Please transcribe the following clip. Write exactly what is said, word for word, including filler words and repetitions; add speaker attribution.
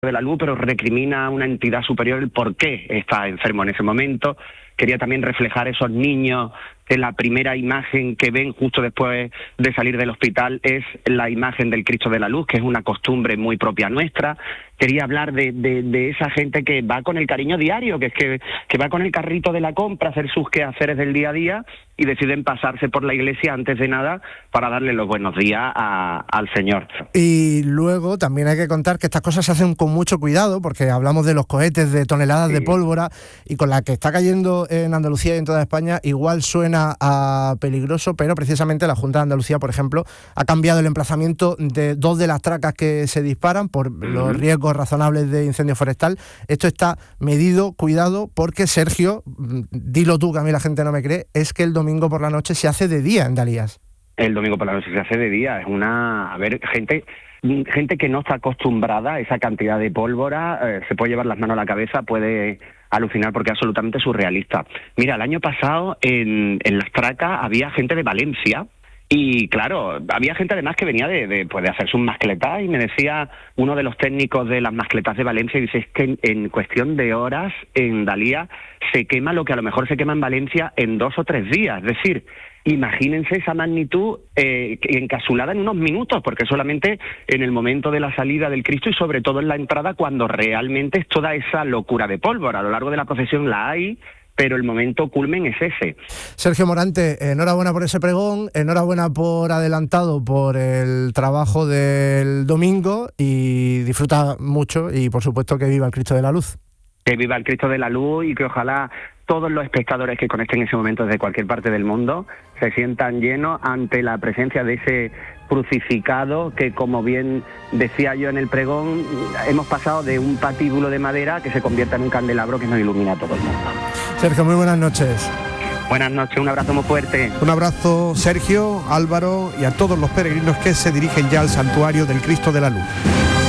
Speaker 1: de la Luz, pero recrimina a una entidad superior el por qué está enfermo en ese momento. Quería también reflejar esos niños que la primera imagen que ven justo después de salir del hospital es la imagen del Cristo de la Luz, que es una costumbre muy propia nuestra. Quería hablar de, de, de esa gente que va con el cariño diario, que es que, que va con el carrito de la compra a hacer sus quehaceres del día a día y deciden pasarse por la iglesia antes de nada para darle los buenos días a, al Señor.
Speaker 2: Y luego también hay que contar que estas cosas se hacen con mucho cuidado, porque hablamos de los cohetes de toneladas sí. de pólvora, y con la que está cayendo en Andalucía y en toda España igual suena a peligroso, pero precisamente la Junta de Andalucía, por ejemplo, ha cambiado el emplazamiento de dos de las tracas que se disparan por uh-huh. los riesgos razonables de incendio forestal. Esto está medido, cuidado, porque Sergio, dilo tú que a mí la gente no me cree, es que el domingo por la noche se hace de día en Dalías.
Speaker 1: El domingo por la noche se hace de día, es una... A ver, gente... gente que no está acostumbrada a esa cantidad de pólvora, eh, se puede llevar las manos a la cabeza, puede alucinar porque es absolutamente surrealista. Mira, el año pasado en, en las tracas había gente de Valencia y, claro, había gente además que venía de, de, pues de hacer sus mascletas, y me decía uno de los técnicos de las mascletas de Valencia, y dice, es que en, en cuestión de horas en Dalía se quema lo que a lo mejor se quema en Valencia en dos o tres días, es decir... Imagínense esa magnitud eh, encapsulada en unos minutos, porque solamente en el momento de la salida del Cristo y sobre todo en la entrada, cuando realmente es toda esa locura de pólvora. A lo largo de la procesión la hay, pero el momento culmen es ese.
Speaker 2: Sergio Morante, enhorabuena por ese pregón, enhorabuena por adelantado por el trabajo del domingo, y disfruta mucho y por supuesto que viva el Cristo de la Luz.
Speaker 1: Que viva el Cristo de la Luz y que ojalá todos los espectadores que conecten en ese momento desde cualquier parte del mundo se sientan llenos ante la presencia de ese crucificado que, como bien decía yo en el pregón, hemos pasado de un patíbulo de madera que se convierta en un candelabro que nos ilumina a todo el mundo.
Speaker 2: Sergio, muy buenas noches.
Speaker 1: Buenas noches, un abrazo muy fuerte.
Speaker 3: Un abrazo, Sergio, Álvaro, y a todos los peregrinos que se dirigen ya al santuario del Cristo de la Luz.